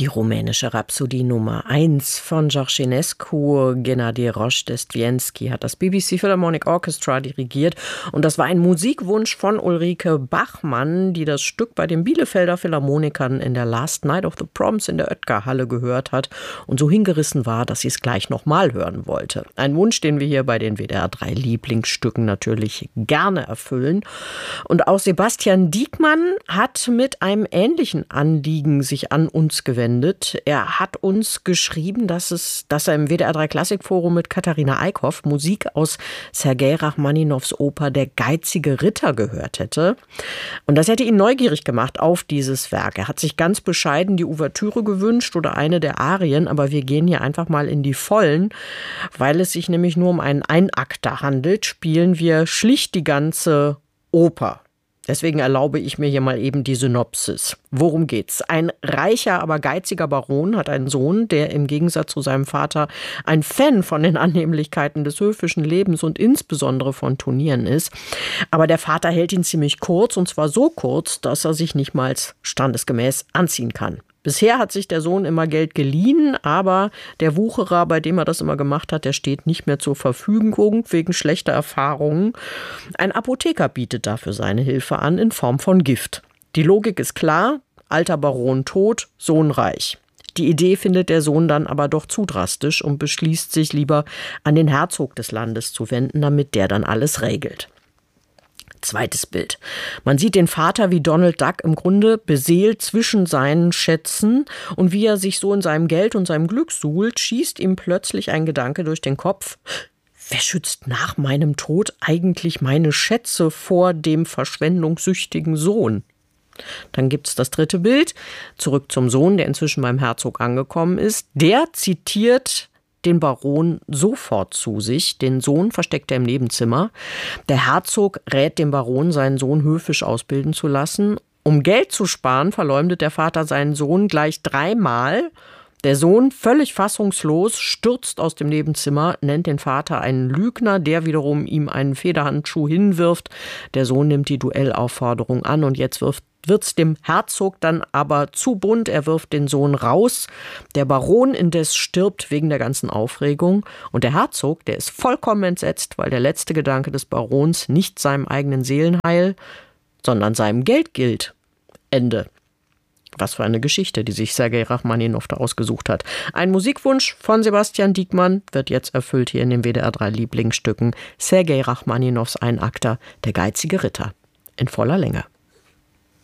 Die rumänische Rhapsodie Nummer 1 von George Enescu. Gennady Rozhdestwenski hat das BBC Philharmonic Orchestra dirigiert. Und das war ein Musikwunsch von Ulrike Bachmann, die das Stück bei den Bielefelder Philharmonikern in der Last Night of the Proms in der Oetker-Halle gehört hat und so hingerissen war, dass sie es gleich nochmal hören wollte. Ein Wunsch, den wir hier bei den WDR 3 Lieblingsstücken natürlich gerne erfüllen. Und auch Sebastian Diekmann hat mit einem ähnlichen Anliegen sich an uns gewendet. Er hat uns geschrieben, dass er im WDR 3 Klassikforum mit Katharina Eickhoff Musik aus Sergei Rachmaninows Oper Der geizige Ritter gehört hätte. Und das hätte ihn neugierig gemacht auf dieses Werk. Er hat sich ganz bescheiden die Ouvertüre gewünscht oder eine der Arien, aber wir gehen hier einfach mal in die Vollen. Weil es sich nämlich nur um einen Einakter handelt, spielen wir schlicht die ganze Oper. Deswegen erlaube ich mir hier mal eben die Synopsis. Worum geht's? Ein reicher, aber geiziger Baron hat einen Sohn, der im Gegensatz zu seinem Vater ein Fan von den Annehmlichkeiten des höfischen Lebens und insbesondere von Turnieren ist. Aber der Vater hält ihn ziemlich kurz, und zwar so kurz, dass er sich nicht mal standesgemäß anziehen kann. Bisher hat sich der Sohn immer Geld geliehen, aber der Wucherer, bei dem er das immer gemacht hat, der steht nicht mehr zur Verfügung wegen schlechter Erfahrungen. Ein Apotheker bietet dafür seine Hilfe an in Form von Gift. Die Logik ist klar, alter Baron tot, Sohn reich. Die Idee findet der Sohn dann aber doch zu drastisch und beschließt sich lieber an den Herzog des Landes zu wenden, damit der dann alles regelt. Zweites Bild. Man sieht den Vater wie Donald Duck im Grunde beseelt zwischen seinen Schätzen und wie er sich so in seinem Geld und seinem Glück suhlt, schießt ihm plötzlich ein Gedanke durch den Kopf. Wer schützt nach meinem Tod eigentlich meine Schätze vor dem verschwendungssüchtigen Sohn? Dann gibt's das dritte Bild. Zurück zum Sohn, der inzwischen beim Herzog angekommen ist. Der zitiert den Baron sofort zu sich. Den Sohn versteckt er im Nebenzimmer. Der Herzog rät dem Baron, seinen Sohn höfisch ausbilden zu lassen. Um Geld zu sparen, verleumdet der Vater seinen Sohn gleich 3-mal. Der Sohn, völlig fassungslos, stürzt aus dem Nebenzimmer, nennt den Vater einen Lügner, der wiederum ihm einen Federhandschuh hinwirft. Der Sohn nimmt die Duellaufforderung an und jetzt wird's dem Herzog dann aber zu bunt. Er wirft den Sohn raus. Der Baron indes stirbt wegen der ganzen Aufregung. Und der Herzog, der ist vollkommen entsetzt, weil der letzte Gedanke des Barons nicht seinem eigenen Seelenheil, sondern seinem Geld gilt. Ende. Was für eine Geschichte, die sich Sergei Rachmaninow da ausgesucht hat. Ein Musikwunsch von Sebastian Diekmann wird jetzt erfüllt hier in den WDR 3 Lieblingsstücken. Sergei Rachmaninows Einakter, Der geizige Ritter. In voller Länge.